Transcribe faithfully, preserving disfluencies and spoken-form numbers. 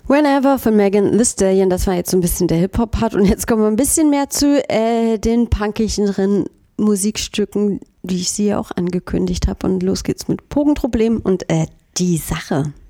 Whenever von Megan Thee Stallion, das war jetzt so ein bisschen der Hip-Hop-Part und jetzt kommen wir ein bisschen mehr zu äh, den punkigeren Musikstücken, wie ich sie ja auch angekündigt habe, und los geht's mit Pogenproblem und äh, die Sache.